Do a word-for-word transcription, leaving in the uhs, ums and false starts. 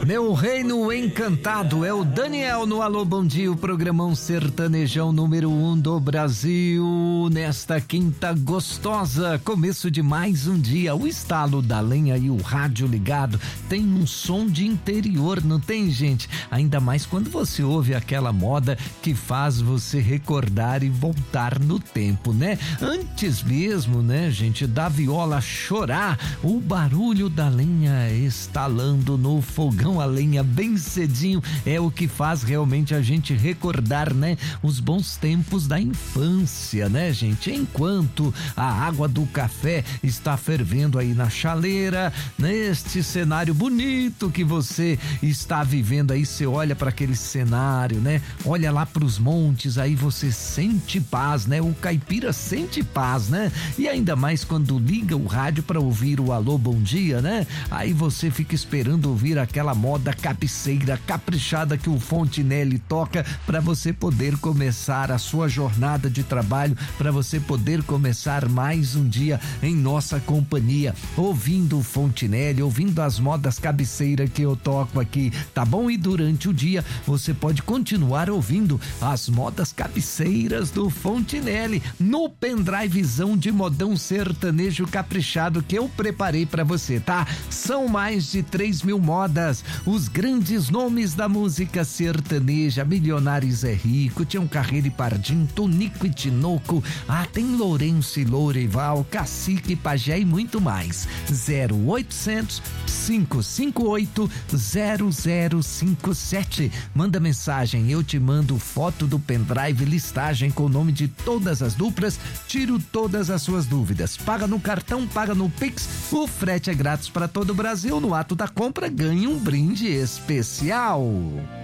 Meu Reino Encantado é o Daniel no Alô Bom Dia, o programão sertanejão número um do Brasil. Nesta quinta gostosa, começo de mais um dia, o estalo da lenha e o rádio ligado tem um som de interior, não tem, gente? Ainda mais quando você ouve aquela moda que faz você recordar e voltar no tempo, né? Antes mesmo, né, gente, da viola chorar, o barulho da lenha estalando no fogão a lenha bem cedinho é o que faz realmente a gente recordar, né, os bons tempos da infância, né, gente? Enquanto a água do café está fervendo aí na chaleira, neste cenário bonito que você está vivendo aí, você olha para aquele cenário, né? Olha lá para os montes, aí você sente paz, né? O caipira sente paz, né? E ainda mais quando liga o rádio para ouvir o Alô Bom Dia, né? Aí você fica esperando ouvir aquela moda cabeceira caprichada que o Fontinelli toca para você poder começar a sua jornada de trabalho, para você poder começar mais um dia em nossa companhia, ouvindo o Fontinelli, ouvindo as modas cabeceira que eu toco aqui, tá bom? E durante o dia você pode continuar ouvindo as modas cabeceiras do Fontinelli no pendrivezão de modão sertanejo caprichado que eu preparei para você, tá? São mais de três mil modas, os grandes nomes da música sertaneja, Milionários é Rico, Tião Carreiro e Pardim, Tonico e Tinoco, ah, tem Lourenço e Lourival, Cacique, Pajé e muito mais. Zero oitocentos, cinco cinco oito, zero zero cinco sete. Manda mensagem, eu te mando foto do pendrive, listagem com o nome de todas as duplas, tiro todas as suas dúvidas. Paga no cartão, paga no Pix, o frete é grátis para todo o Brasil. No ato da compra, ganhe um brinde especial.